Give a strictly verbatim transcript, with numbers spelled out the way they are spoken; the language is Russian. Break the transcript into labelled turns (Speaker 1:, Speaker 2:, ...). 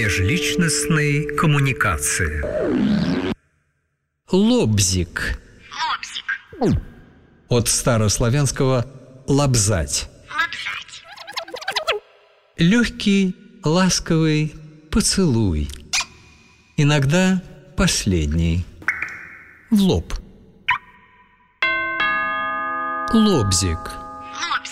Speaker 1: межличностной коммуникации.
Speaker 2: Лобзик.
Speaker 3: Лобзик.
Speaker 2: От старославянского «лобзать».
Speaker 3: Лобзать.
Speaker 2: Легкий, ласковый поцелуй. Иногда последний. В лоб. Лобзик.
Speaker 3: Лобзик.